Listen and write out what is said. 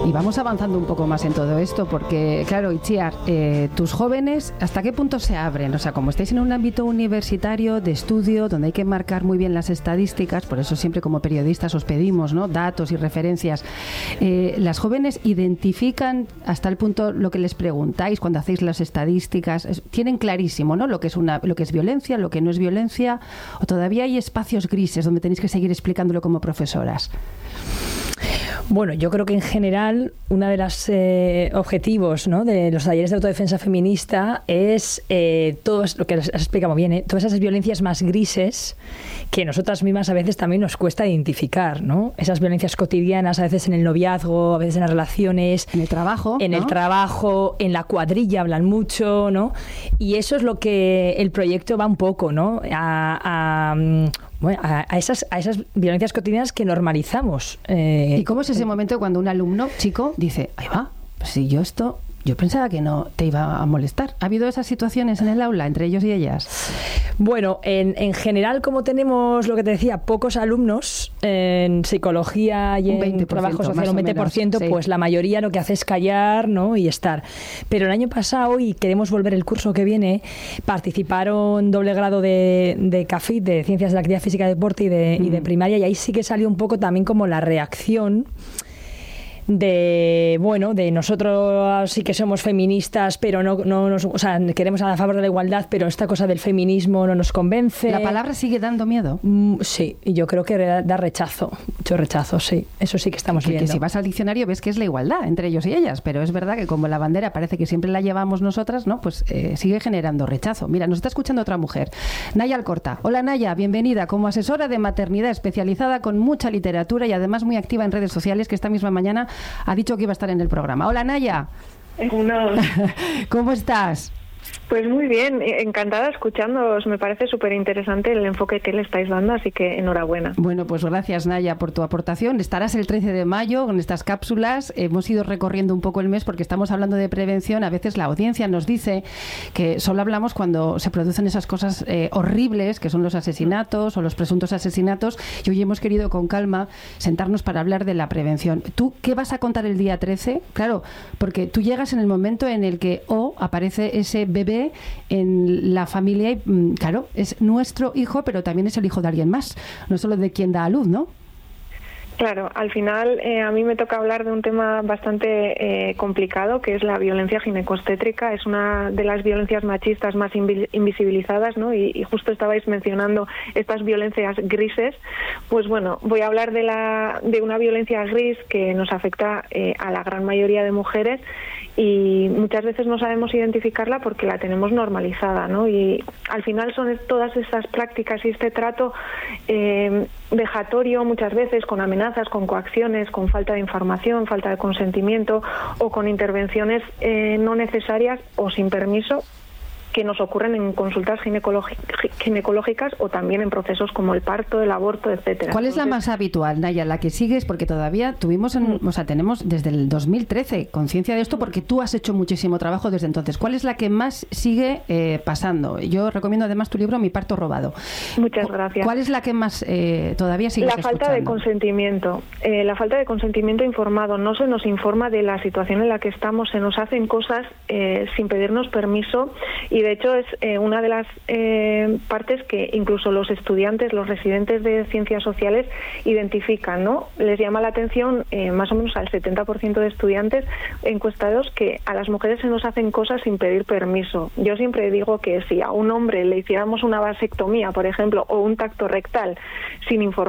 Y vamos avanzando un poco más en todo esto, porque, claro, Itziar, tus jóvenes, ¿hasta qué punto se abren? O sea, como estáis en un ámbito universitario de estudio, donde hay que marcar muy bien las estadísticas, por eso siempre como periodistas os pedimos, ¿no?, datos y referencias. Las jóvenes identifican hasta el punto lo que les preguntáis cuando hacéis las estadísticas, tienen clarísimo, ¿no?, lo que es violencia, lo que no es violencia, o todavía hay espacios grises donde tenéis que seguir explicándolo como profesoras. Bueno, yo creo que en general uno de los objetivos, ¿no?, de los talleres de autodefensa feminista es todo lo que has explicado bien, todas esas violencias más grises que nosotras mismas a veces también nos cuesta identificar, ¿no? Esas violencias cotidianas, a veces en el noviazgo, a veces en las relaciones, en el trabajo, en el trabajo, en la cuadrilla hablan mucho, ¿no? Y eso es lo que el proyecto va un poco, ¿no?, a esas violencias cotidianas que normalizamos. ¿Y cómo es ese momento cuando un alumno chico dice, ahí va, pues si yo pensaba que no te iba a molestar? ¿Ha habido esas situaciones en el aula entre ellos y ellas? Bueno, en general, como tenemos, lo que te decía, pocos alumnos en psicología y en trabajo social, un 20%, sí, pues la mayoría lo que hace es callar, ¿no?, y estar. Pero el año pasado, y queremos volver el curso que viene, participaron doble grado de CAFID, de Ciencias de la Actividad Física y Deporte, y de primaria, y ahí sí que salió un poco también como la reacción de nosotros sí que somos feministas, pero no nos, o sea, queremos a favor de la igualdad, pero esta cosa del feminismo no nos convence. ¿La palabra sigue dando miedo? Sí, y yo creo que da rechazo, mucho rechazo, sí, eso sí que estamos viendo. Que si vas al diccionario ves que es la igualdad entre ellos y ellas, pero es verdad que como la bandera parece que siempre la llevamos nosotras, ¿no?, pues sigue generando rechazo. Mira, nos está escuchando otra mujer, Naya Alcorta. Hola Naya, bienvenida, como asesora de maternidad especializada con mucha literatura y además muy activa en redes sociales, que esta misma mañana ha dicho que iba a estar en el programa. Hola Naya. ¿Cómo estás? Pues muy bien, encantada escuchándoos. Me parece súper interesante el enfoque que le estáis dando, así que enhorabuena. Bueno, pues gracias Naya por tu aportación. Estarás el 13 de mayo con estas cápsulas. Hemos ido recorriendo un poco el mes porque estamos hablando de prevención. A veces la audiencia nos dice que solo hablamos cuando se producen esas cosas horribles, que son los asesinatos o los presuntos asesinatos, y hoy hemos querido con calma sentarnos para hablar de la prevención. ¿Tú qué vas a contar el día 13? Claro, porque tú llegas en el momento en el que aparece ese bebé en la familia y, claro, es nuestro hijo, pero también es el hijo de alguien más, no solo de quien da a luz, ¿no? Claro, al final a mí me toca hablar de un tema bastante complicado, que es la violencia ginecostétrica. Es una de las violencias machistas más invisibilizadas, ¿no? Y justo estabais mencionando estas violencias grises. Pues bueno, voy a hablar de una violencia gris que nos afecta a la gran mayoría de mujeres, y muchas veces no sabemos identificarla porque la tenemos normalizada, ¿no? Y al final son todas estas prácticas y este trato vejatorio, muchas veces con amenazas, con coacciones, con falta de información, falta de consentimiento o con intervenciones no necesarias o sin permiso, que nos ocurren en consultas ginecológicas o también en procesos como el parto, el aborto, etcétera. ¿Cuál es la más habitual, Naya, la que sigues? Porque todavía tenemos desde el 2013 conciencia de esto, porque tú has hecho muchísimo trabajo desde entonces. ¿Cuál es la que más sigue pasando? Yo recomiendo además tu libro Mi parto robado. Muchas gracias. ¿Cuál es la que más todavía sigue escuchando? La falta de consentimiento. La falta de consentimiento informado. No se nos informa de la situación en la que estamos, se nos hacen cosas sin pedirnos permiso, y de hecho es una de las partes que incluso los estudiantes, los residentes de ciencias sociales identifican, ¿no? Les llama la atención más o menos al 70% de estudiantes encuestados que a las mujeres se nos hacen cosas sin pedir permiso. Yo siempre digo que si a un hombre le hiciéramos una vasectomía, por ejemplo, o un tacto rectal sin informar